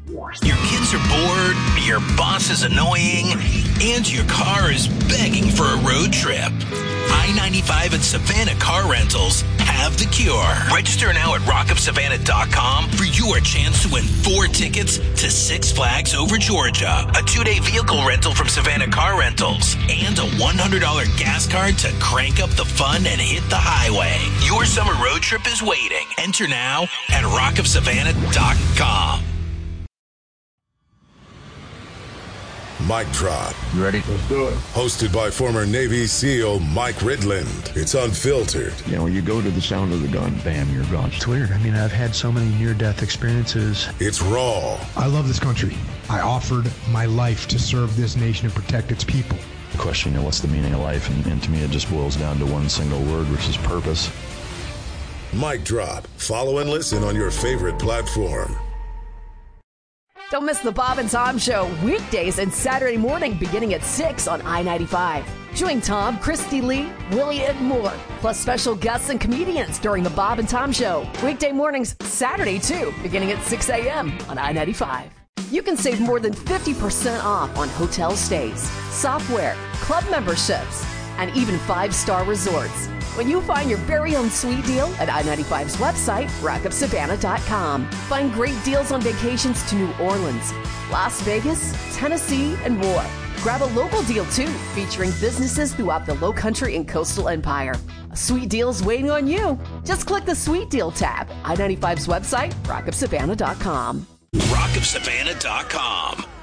Your kids are bored, your boss is annoying, and your car is begging for a road trip. I-95 and Savannah Car Rentals have the cure. Register now at rockofsavannah.com for your chance to win 4 tickets to Six Flags Over Georgia, a 2-day vehicle rental from Savannah Car Rentals, and a $100 gas card to crank up the fun and hit the highway. Your summer road trip is waiting. Enter now at rockofsavannah.com. Mic Drop. You ready? Let's do it. Hosted by former Navy SEAL Mike Ridland. It's unfiltered. You know, you go to the sound of the gun, bam, you're gone. It's weird. I mean, I've had so many near-death experiences. It's raw. I love this country. I offered my life to serve this nation and protect its people. The question, you know, what's the meaning of life? And to me, it just boils down to one single word, which is purpose. Mic Drop. Follow and listen on your favorite platform. Don't miss the Bob and Tom Show weekdays and Saturday morning beginning at 6 on I-95. Join Tom, Christy Lee, Willie, and more, plus special guests and comedians during the Bob and Tom Show. Weekday mornings, Saturday too, beginning at 6 a.m. on I-95. You can save more than 50% off on hotel stays, software, club memberships, and even 5-star resorts when you find your very own sweet deal at I-95's website, rockofsavannah.com. Find great deals on vacations to New Orleans, Las Vegas, Tennessee, and more. Grab a local deal, too, featuring businesses throughout the Lowcountry and Coastal Empire. A sweet deal's waiting on you. Just click the Sweet Deal tab. I-95's website, rockofsavannah.com. rockofsavannah.com.